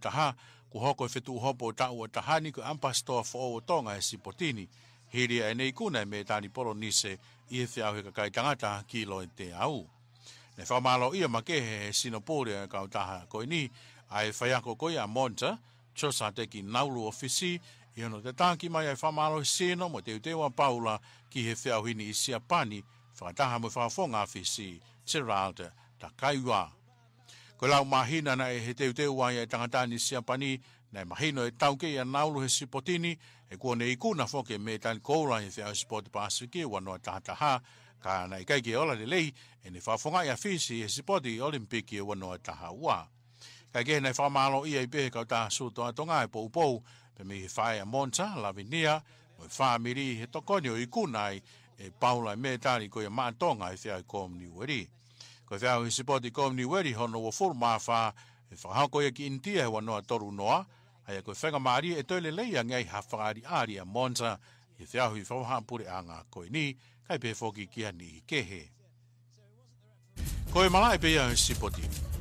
taha ku hoko fetu hopo ta o tahani ku ampastoa fo o tonga e sipotini hiri e nei kuna me tani polo nise i e whiau he kakai tangata kilo e te au. Ne whamalo ia makehe he sinopore e kautaha koe ni ai whaiako koe a monta chosa teki naulu ofisi i ono te tanki mai ai whamalo sino mo te utewa paula ki he whiau hini i Siapani whakataha mo whafonga ofisi Gerald Takaiwa. Ko lau mahina na e he teu wai e tangatani Siapani na mahino e tauke ia naulu he sipotini e kua ne ikuna foke me tani koura he whiau sport pasiki wanoa tahataha ka na ikai ke ola le lei e ne whafonga ia fisi he sipoti olimpiki e wanoa taha ua. Kai ke nei whamalo ia i pehe kauta sutoa tonga e pou pe me he whae a Monta, Lavinia, mo e whamiri he tokoni o ikunai e paula e me tani ko ia maatonga e whiau i Komni Weri. Ko whiau i sipoti Komni Weri hono wa furu mawha e whakahako ia ki intia he wanoa toru noa, ai ko whenga maari e toile leia ngai hawhakari ari a Monta i whiau i whawahapure a ngā koe ni, kai pe foki kia ni kehe. Koe mala e pe ia i sipoti.